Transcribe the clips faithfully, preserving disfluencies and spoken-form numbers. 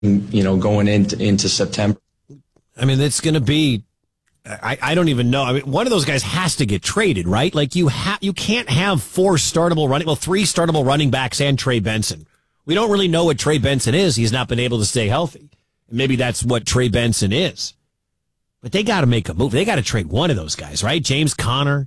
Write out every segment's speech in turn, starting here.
you know, going into, into September. I mean, it's going to be, I, I don't even know. I mean, one of those guys has to get traded, right? Like you ha- you can't have four startable running, well, three startable running backs and Trey Benson. We don't really know what Trey Benson is. He's not been able to stay healthy. Maybe that's what Trey Benson is. But they got to make a move. They got to trade one of those guys, right? James Conner,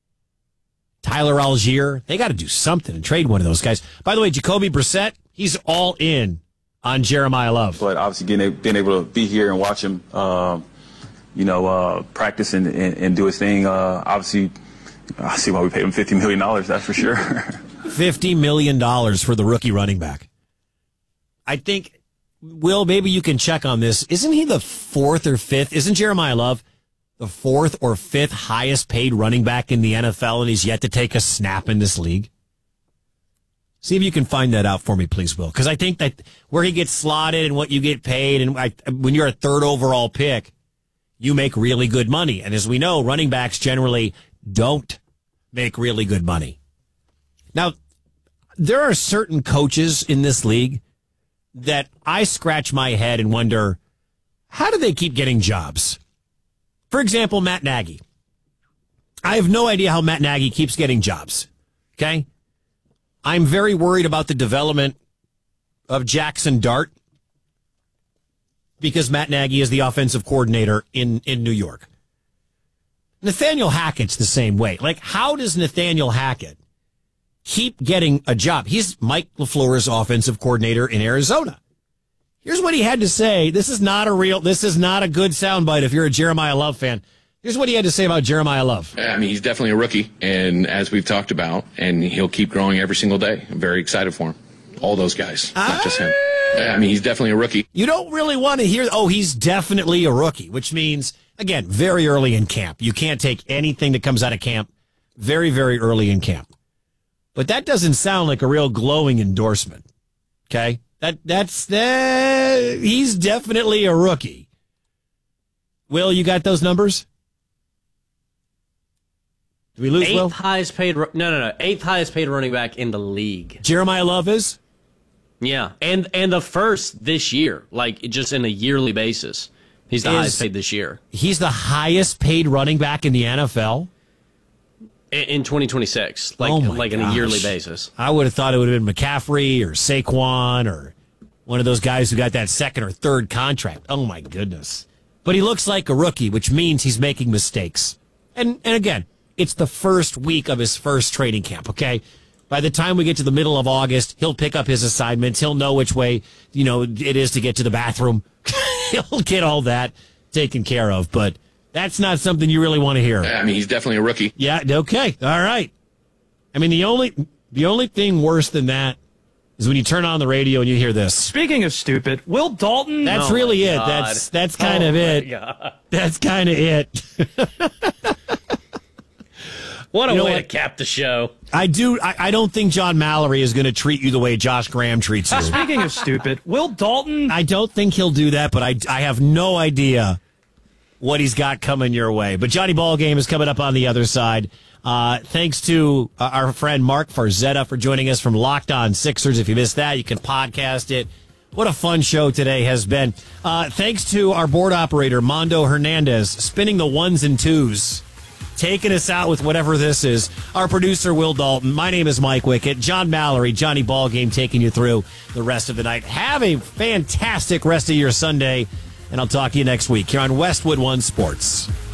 Tyler Algier. They got to do something and trade one of those guys. By the way, Jacoby Brissett, he's all in on Jeremiah Love. But obviously getting, being able to be here and watch him, um, you know, uh, practice and, and, and do his thing, uh, obviously, I see why we paid him fifty million dollars, that's for sure. fifty million dollars for the rookie running back. I think, Will, maybe you can check on this. Isn't he the fourth or fifth? Isn't Jeremiah Love the fourth or fifth highest paid running back in the N F L, and he's yet to take a snap in this league? See if you can find that out for me, please, Will. Because I think that where he gets slotted and what you get paid, and I, when you're a third overall pick, you make really good money. And as we know, running backs generally don't make really good money. Now, there are certain coaches in this league that I scratch my head and wonder, how do they keep getting jobs? For example, Matt Nagy. I have no idea how Matt Nagy keeps getting jobs. Okay? I'm very worried about the development of Jackson Dart because Matt Nagy is the offensive coordinator in, in New York. Nathaniel Hackett's the same way. Like, how does Nathaniel Hackett keep getting a job? He's Mike LaFleur's offensive coordinator in Arizona. Here's what he had to say. This is not a real, this is not a good soundbite if you're a Jeremiah Love fan. Here's what he had to say about Jeremiah Love. I mean, he's definitely a rookie, and as we've talked about, and he'll keep growing every single day. I'm very excited for him. All those guys, not just him. I mean, he's definitely a rookie. You don't really want to hear, oh, he's definitely a rookie, which means, again, very early in camp. You can't take anything that comes out of camp very, very early in camp. But that doesn't sound like a real glowing endorsement. Okay? That that's uh, he's definitely a rookie. Will, you got those numbers? Did we lose Eighth Will? highest paid, no, no, no. Eighth highest paid running back in the league. Jeremiah Love is? Yeah. And and the first this year, like just in a yearly basis. He's the Is- highest paid this year. He's the highest paid running back in the N F L? In, in twenty twenty-six. Like Oh my like on a gosh. yearly basis. I would have thought it would have been McCaffrey or Saquon or one of those guys who got that second or third contract. Oh, my goodness. But he looks like a rookie, which means he's making mistakes. And and again, it's the first week of his first training camp, okay? By the time we get to the middle of August, he'll pick up his assignments. He'll know which way, you know, it is to get to the bathroom. He'll get all that taken care of. But that's not something you really want to hear. I mean, he's definitely a rookie. Yeah, okay. All right. I mean, the only the only thing worse than that is when you turn on the radio and you hear this. Speaking of stupid, Will Dalton. That's Oh really my it. God. That's that's kind Oh of my it. God. That's kind of it. What a You know way what? to cap the show. I do. I, I don't think John Mallory is going to treat you the way Josh Graham treats you. Speaking of stupid, Will Dalton. I don't think he'll do that, but I, I have no idea what he's got coming your way. But Johnny Ballgame is coming up on the other side. Uh, thanks to uh, our friend Mark Farzetta for joining us from Locked On Sixers. If you missed that, you can podcast it. What a fun show today has been. Uh, thanks to our board operator, Mondo Hernandez, spinning the ones and twos, taking us out with whatever this is. Our producer, Will Dalton. My name is Mike Wickett. John Mallory, Johnny Ballgame, taking you through the rest of the night. Have a fantastic rest of your Sunday, and I'll talk to you next week here on Westwood One Sports.